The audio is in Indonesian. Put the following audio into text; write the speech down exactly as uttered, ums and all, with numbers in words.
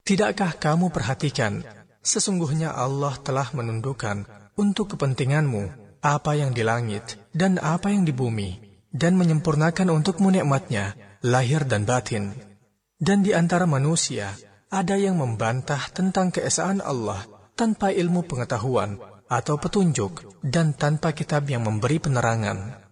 Tidakkah kamu perhatikan, sesungguhnya Allah telah menundukkan untuk kepentinganmu apa yang di langit dan apa yang di bumi, dan menyempurnakan untukmu nikmatnya, lahir dan batin. Dan di antara manusia, ada yang membantah tentang keesaan Allah tanpa ilmu pengetahuan atau petunjuk, dan tanpa kitab yang memberi penerangan.